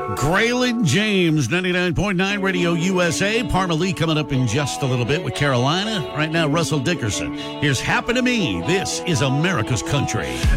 Graylin James, 99.9 Radio USA. Parma Lee coming up in just a little bit with Carolina. Right now, Russell Dickerson. Here's Happen to Me. This is America's Country.